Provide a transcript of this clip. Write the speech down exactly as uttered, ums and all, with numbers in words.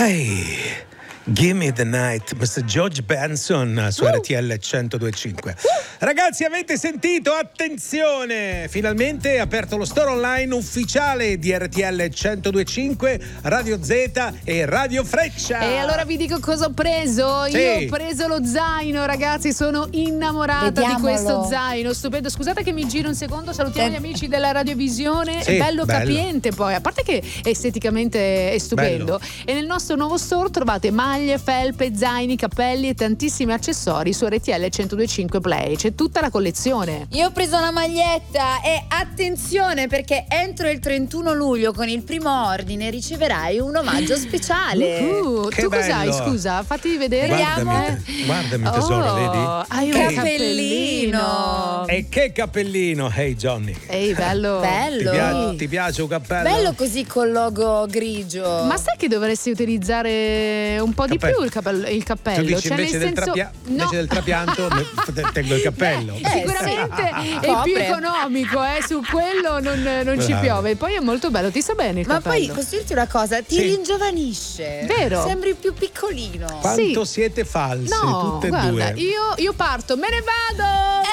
Hey, Gimme the Night, mister George Benson su uh. R T L centodue e cinque. Uh. Ragazzi, avete sentito? Attenzione! Finalmente è aperto lo store online ufficiale di R T L centodue e cinque, Radio Z e Radio Freccia. E allora vi dico cosa ho preso. Sì. Io ho preso lo zaino, ragazzi, sono innamorata Vediamolo. di questo zaino, stupendo. Scusate che mi giro un secondo, salutiamo gli amici della radiovisione. Sì, è bello, bello capiente poi, a parte che esteticamente è stupendo. Bello. E nel nostro nuovo store trovate maglie, felpe, zaini, cappelli e tantissimi accessori su R T L centodue e cinque Play. C'è tutta la collezione. Io ho preso una maglietta e attenzione, perché entro il trentuno luglio con il primo ordine riceverai un omaggio speciale. Uh, Che tu bello. cos'hai? Scusa, fatti vedere. Guardami, te- guardami tesoro, Oh, vedi? hai un Cappellino. cappellino. E che cappellino, hey Johnny. Ehi, bello. Ti, Bello. pia- ti piace un cappello? Bello così col logo grigio. Ma sai che dovresti utilizzare un po' di Cappello. più il, cappello, il cappello? Tu dici Cioè, invece, nel del, senso, trapia- no. invece del trapianto me- tengo il cappello. Eh, Sicuramente sì. è più Copre. economico, eh, su quello non, non ci Bravo. piove. Poi è molto bello, ti sta bene il Ma cappello. poi posso dirti una cosa, ti Sì. ringiovanisce. Vero. Sembri più piccolino. Quanto Sì. siete false, No, tutte e guarda, due. io, io parto, me ne vado!